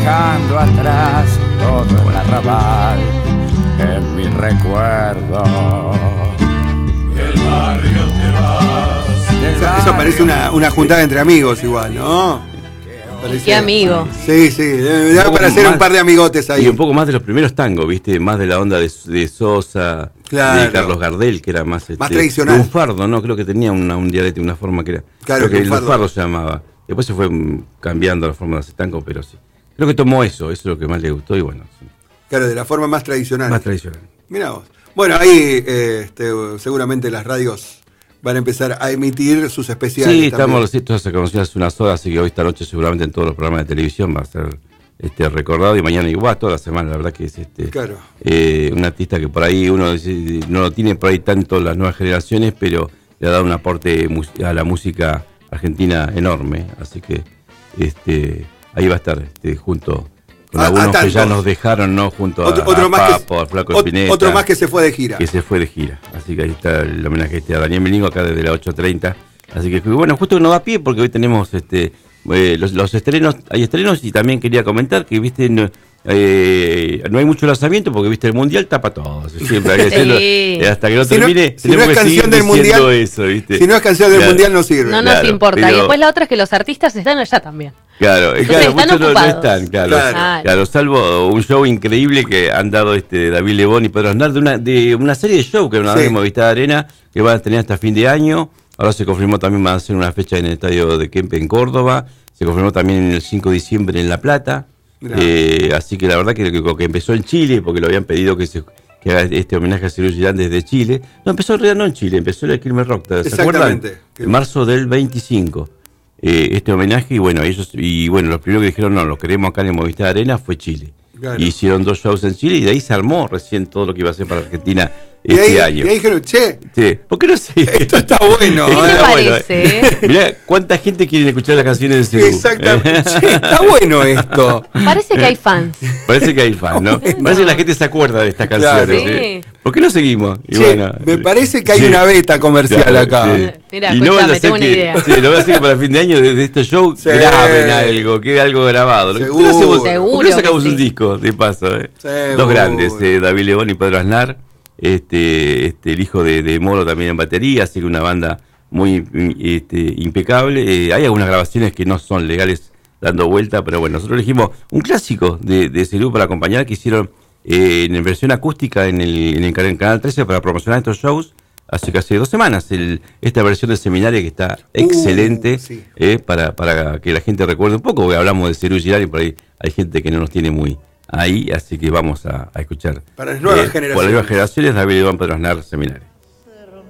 dejando atrás todo el arrabal en mi recuerdo. El barrio te vas. Eso parece una juntada entre amigos igual, ¿no? Parece... Qué amigo. Sí, da para hacer un par de amigotes ahí. Y un poco más de los primeros tangos, ¿viste? Más de la onda de Sosa, claro, de Carlos Gardel, que era más tradicional. lunfardo, ¿no? Creo que tenía un dialecto, una forma que era. Claro, creo que el lunfardo se llamaba. Después se fue cambiando la forma de hacer tango, pero sí. Creo que tomó eso es lo que más le gustó y bueno. Sí. Claro, de la forma más tradicional. Más tradicional. Mirá vos. Bueno, ahí seguramente las radios van a empezar a emitir sus especiales. Sí, esto se conoció hace unas horas, así que hoy esta noche seguramente en todos los programas de televisión va a ser recordado y mañana igual, toda la semana, la verdad que es claro. Un artista que por ahí uno no lo tiene por ahí tanto las nuevas generaciones, pero le ha dado un aporte a la música argentina enorme, así que ahí va a estar junto con algunos que ya nos dejaron, ¿no? Junto a Papo, a Flaco Espineta. Otro más que se fue de gira. Así que ahí está el homenaje a Daniel Melingo acá desde las 8:30. Así que bueno, justo nos da pie porque hoy tenemos los estrenos, hay estrenos y también quería comentar que viste no hay mucho lanzamiento porque viste el mundial tapa todo, siempre hay que hacerlo, hasta que no termine, si no es canción del mundial, eso, ¿viste? Si no es canción del mundial no sirve. No nos importa. Pero... Y después la otra es que los artistas están allá también. Claro, muchos no están, claro, salvo un show increíble que han dado David Lebón y Pedro Aznar de una serie de show que una vez en Movistar Arena que van a tener hasta fin de año. Ahora se confirmó también van a hacer una fecha en el estadio de Kempe en Córdoba, se confirmó también el 5 de diciembre en La Plata. Así que la verdad que empezó en Chile, porque lo habían pedido que haga este homenaje a Cerú Girán desde Chile. No, empezó en realidad no en Chile, empezó en el Quilmes Rock, ¿se acuerdan? En marzo del 25. Este homenaje, y bueno, los primeros que dijeron, no, lo queremos acá en el Movistar Arena, fue Chile. Claro. Y hicieron 2 shows en Chile y de ahí se armó recién todo lo que iba a hacer para Argentina año. Y ahí dijeron, ¿por qué no sé? Esto está bueno. ¿Qué te parece? Mirá, ¿cuánta gente quiere escuchar las canciones de Cerú? Exactamente. Está bueno esto. Parece que hay fans. Parece que hay fans, ¿no? Parece que la gente se acuerda de estas canciones. Claro. Sí. ¿Por qué no seguimos? Y me parece que hay una beta comercial acá. Sí. Mira, escuchame, tengo una idea. Sí, lo voy a hacer para fin de año de este show. Graben algo, quede algo grabado. Seguro. ¿Por qué sacamos un disco de paso? Dos grandes, David Lebón y Pedro Aznar. El hijo de Moro también en batería, así que una banda muy impecable. Hay algunas grabaciones que no son legales dando vuelta, pero bueno, nosotros elegimos un clásico de Cerú para acompañar, que hicieron en versión acústica en el Canal 13 para promocionar estos shows hace 2 semanas. Esta versión de Seminario que está excelente, para que la gente recuerde un poco, porque hablamos de Cerú Girán y por ahí hay gente que no nos tiene muy ahí, así que vamos a escuchar. Para las nuevas generaciones. Para las nuevas generaciones, David Lebón, Pedro Aznar, Seminario.